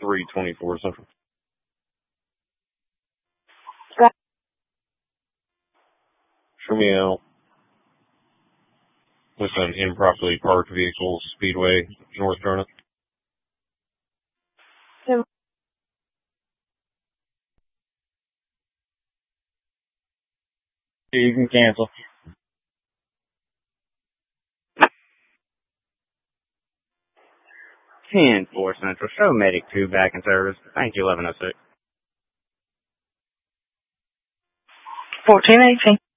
324 Central. Show me out with an improperly parked vehicle, Speedway, North Turner. You can cancel. 10-4 Central. Show Medic 2 back in service. Thank you, 1106. 1418.